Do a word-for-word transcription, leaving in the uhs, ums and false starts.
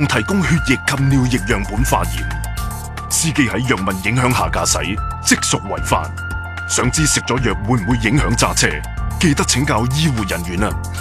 仲提供血液及尿液樣本化驗。司機喺藥物影響下駕駛，即屬違法。想知食咗藥會唔會影響揸車？記得請教醫護人員啊！